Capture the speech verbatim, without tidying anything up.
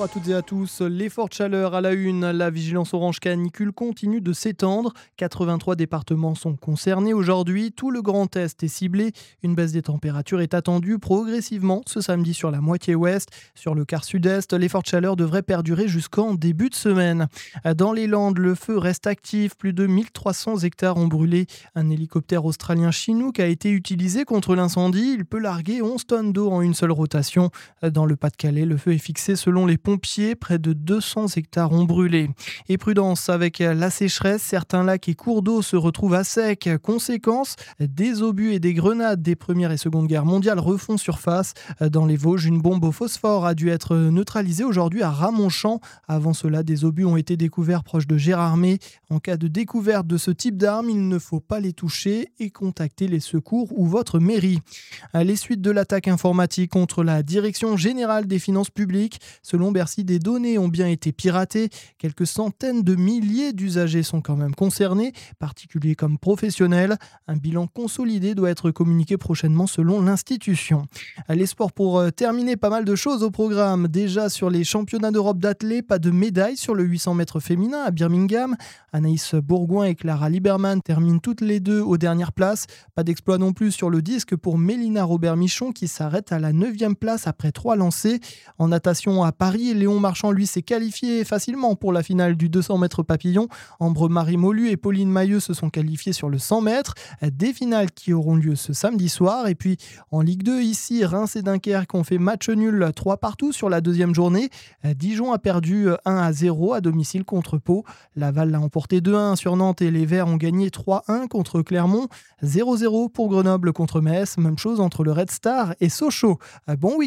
à toutes et à tous. Les fortes chaleurs à la une, la vigilance orange canicule continue de s'étendre. quatre-vingt-trois départements sont concernés aujourd'hui. Tout le Grand Est est ciblé. Une baisse des températures est attendue progressivement ce samedi sur la moitié ouest. Sur le quart sud-est, les fortes chaleurs devraient perdurer jusqu'en début de semaine. Dans les Landes, le feu reste actif. Plus de mille trois cents hectares ont brûlé. Un hélicoptère australien Chinook a été utilisé contre l'incendie. Il peut larguer onze tonnes d'eau en une seule rotation. Dans le Pas-de-Calais, le feu est fixé selon les pompiers. Près de deux cents hectares ont brûlé. Et prudence avec la sécheresse, certains lacs et cours d'eau se retrouvent à sec. Conséquence, des obus et des grenades des Première et Seconde Guerres mondiales refont surface. Dans les Vosges, une bombe au phosphore a dû être neutralisée aujourd'hui à Ramonchamp. Avant cela, des obus ont été découverts proche de Gérardmer. En cas de découverte de ce type d'armes, il ne faut pas les toucher et contacter les secours ou votre mairie. Les suites de l'attaque informatique contre la Direction générale des finances publiques. Selon Bercy, des données ont bien été piratées. Quelques centaines de milliers d'usagers sont quand même concernés, particuliers comme professionnels. Un bilan consolidé doit être communiqué prochainement selon l'institution. Les sports pour terminer, pas mal de choses au programme. Déjà sur les championnats d'Europe d'athlé, pas de médaille sur le huit cents mètres féminin à Birmingham. Anaïs Bourgoin et Clara Liberman terminent toutes les deux aux dernières places. Pas d'exploit non plus sur le disque pour Mélina Robert-Michon qui s'arrête à la neuvième place après trois lancers. En natation à Paris, Léon Marchand lui s'est qualifié facilement pour la finale du deux cents mètres papillon. Ambre-Marie Molu et Pauline Mailleux se sont qualifiées sur le cent mètres. Des finales qui auront lieu ce samedi soir. Et puis en Ligue deux, ici, Reims et Dunkerque ont fait match nul trois partout sur la deuxième journée. Dijon a perdu un à zéro à domicile contre Pau. Laval l'a emporté deux à un sur Nantes et les Verts ont gagné trois à un contre Clermont. zéro zéro pour Grenoble contre Metz. Même chose entre le Red Star et Sochaux. Bon week-end.